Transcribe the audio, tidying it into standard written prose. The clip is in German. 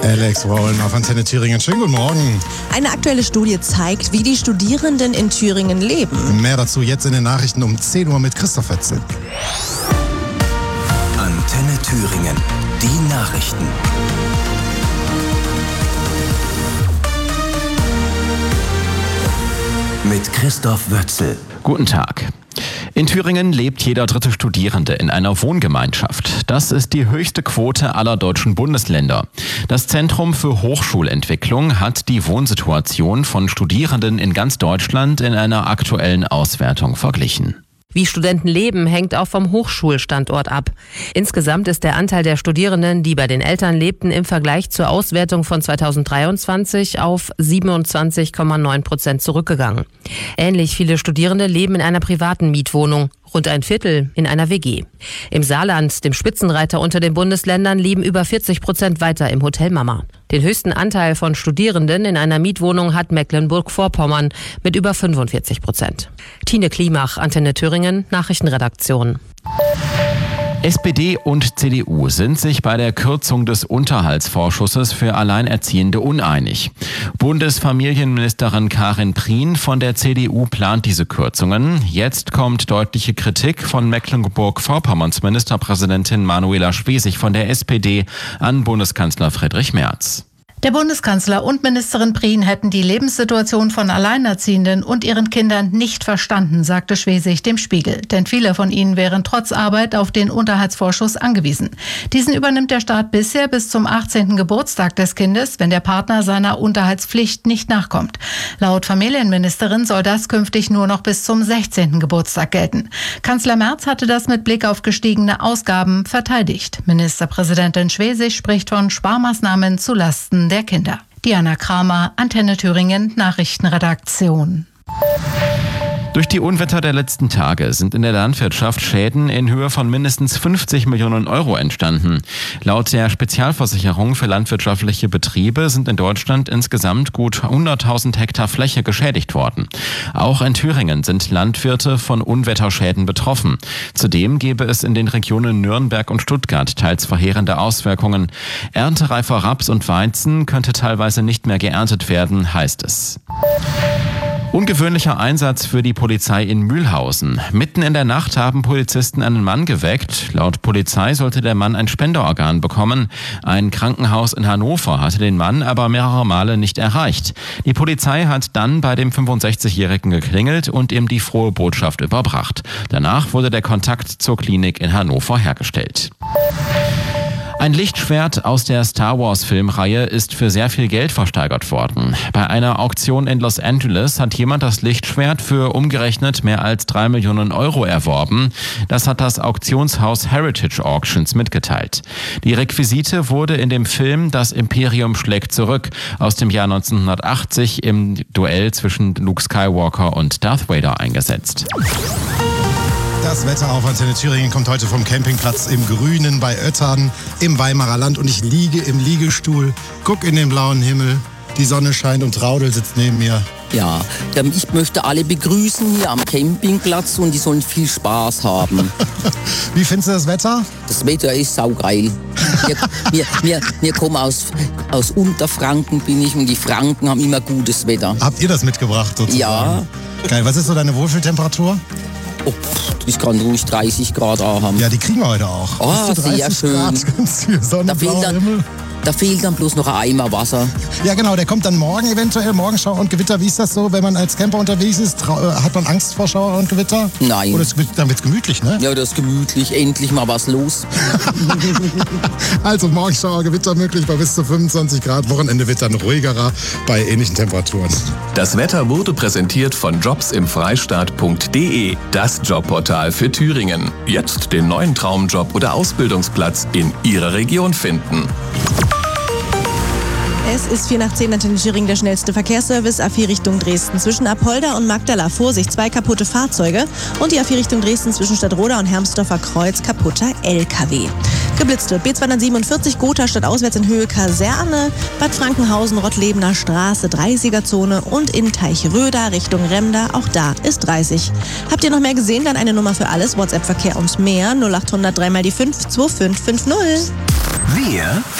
Alex Rollen auf Antenne Thüringen. Schönen guten Morgen. Eine aktuelle Studie zeigt, wie die Studierenden in Thüringen leben. Mehr dazu jetzt in den Nachrichten um 10 Uhr mit Christoph Wetzel. Antenne Thüringen. Die Nachrichten. Mit Christoph Wetzel. Guten Tag. In Thüringen lebt jeder dritte Studierende in einer Wohngemeinschaft. Das ist die höchste Quote aller deutschen Bundesländer. Das Zentrum für Hochschulentwicklung hat die Wohnsituation von Studierenden in ganz Deutschland in einer aktuellen Auswertung verglichen. Wie Studenten leben, hängt auch vom Hochschulstandort ab. Insgesamt ist der Anteil der Studierenden, die bei den Eltern lebten, im Vergleich zur Auswertung von 2023 auf 27,9% zurückgegangen. Ähnlich viele Studierende leben in einer privaten Mietwohnung. Rund ein Viertel in einer WG. Im Saarland, dem Spitzenreiter unter den Bundesländern, leben über 40% weiter im Hotel Mama. Den höchsten Anteil von Studierenden in einer Mietwohnung hat Mecklenburg-Vorpommern mit über 45%. Tine Klimach, Antenne Thüringen, Nachrichtenredaktion. SPD und CDU sind sich bei der Kürzung des Unterhaltsvorschusses für Alleinerziehende uneinig. Bundesfamilienministerin Karin Prien von der CDU plant diese Kürzungen. Jetzt kommt deutliche Kritik von Mecklenburg-Vorpommerns Ministerpräsidentin Manuela Schwesig von der SPD an Bundeskanzler Friedrich Merz. Der Bundeskanzler und Ministerin Prien hätten die Lebenssituation von Alleinerziehenden und ihren Kindern nicht verstanden, sagte Schwesig dem Spiegel. Denn viele von ihnen wären trotz Arbeit auf den Unterhaltsvorschuss angewiesen. Diesen übernimmt der Staat bisher bis zum 18. Geburtstag des Kindes, wenn der Partner seiner Unterhaltspflicht nicht nachkommt. Laut Familienministerin soll das künftig nur noch bis zum 16. Geburtstag gelten. Kanzler Merz hatte das mit Blick auf gestiegene Ausgaben verteidigt. Ministerpräsidentin Schwesig spricht von Sparmaßnahmen zulasten der Kinder. Diana Kramer, Antenne Thüringen, Nachrichtenredaktion. Durch die Unwetter der letzten Tage sind in der Landwirtschaft Schäden in Höhe von mindestens 50 Millionen Euro entstanden. Laut der Spezialversicherung für landwirtschaftliche Betriebe sind in Deutschland insgesamt gut 100.000 Hektar Fläche geschädigt worden. Auch in Thüringen sind Landwirte von Unwetterschäden betroffen. Zudem gäbe es in den Regionen Nürnberg und Stuttgart teils verheerende Auswirkungen. Erntereifer Raps und Weizen könnte teilweise nicht mehr geerntet werden, heißt es. Ungewöhnlicher Einsatz für die Polizei in Mühlhausen. Mitten in der Nacht haben Polizisten einen Mann geweckt. Laut Polizei sollte der Mann ein Spenderorgan bekommen. Ein Krankenhaus in Hannover hatte den Mann aber mehrere Male nicht erreicht. Die Polizei hat dann bei dem 65-Jährigen geklingelt und ihm die frohe Botschaft überbracht. Danach wurde der Kontakt zur Klinik in Hannover hergestellt. Ein Lichtschwert aus der Star-Wars-Filmreihe ist für sehr viel Geld versteigert worden. Bei einer Auktion in Los Angeles hat jemand das Lichtschwert für umgerechnet mehr als 3 Millionen Euro erworben. Das hat das Auktionshaus Heritage Auctions mitgeteilt. Die Requisite wurde in dem Film Das Imperium schlägt zurück aus dem Jahr 1980 im Duell zwischen Luke Skywalker und Darth Vader eingesetzt. Das Wetter auf Antenne Thüringen kommt heute vom Campingplatz im Grünen bei Oettern im Weimarer Land und ich liege im Liegestuhl, guck in den blauen Himmel, die Sonne scheint und Traudel sitzt neben mir. Ja, ich möchte alle begrüßen hier am Campingplatz und die sollen viel Spaß haben. Wie findest du das Wetter? Das Wetter ist saugeil. Wir kommen aus Unterfranken bin ich und die Franken haben immer gutes Wetter. Habt ihr das mitgebracht sozusagen? Ja. Geil, was ist so deine Wohlfühltemperatur? Oh, ich kann ruhig 30 Grad haben. Ja, die kriegen wir heute auch. Oh, sehr schön. Grad, ganz viel Sonne, blauer Himmel. Da fehlt dann bloß noch ein Eimer Wasser. Ja genau, der kommt dann morgen eventuell, Morgenschauer und Gewitter. Wie ist das so, wenn man als Camper unterwegs ist? Hat man Angst vor Schauer und Gewitter? Nein. Oder dann wird's gemütlich, ne? Ja, das ist gemütlich. Endlich mal was los. Also Morgenschauer, Gewitter möglich bei bis zu 25 Grad. Wochenende wird dann ruhigerer bei ähnlichen Temperaturen. Das Wetter wurde präsentiert von jobsimfreistaat.de, das Jobportal für Thüringen. Jetzt den neuen Traumjob oder Ausbildungsplatz in Ihrer Region finden. Es ist 4 nach 10 Antenne Thüringen, der schnellste Verkehrsservice. A4 Richtung Dresden zwischen Apolda und Magdala. Vorsicht, 2 kaputte Fahrzeuge. Und die A4 Richtung Dresden zwischen Stadtroda und Hermsdorfer Kreuz, kaputter LKW. Geblitzt wird B247 Gotha stadtauswärts in Höhe Kaserne, Bad Frankenhausen, Rottlebener Straße, 30er-Zone und in Teichröda Richtung Remda, auch da ist 30. Habt ihr noch mehr gesehen? Dann eine Nummer für alles, WhatsApp-Verkehr und mehr, 0800 3 mal die 5 2550. Wir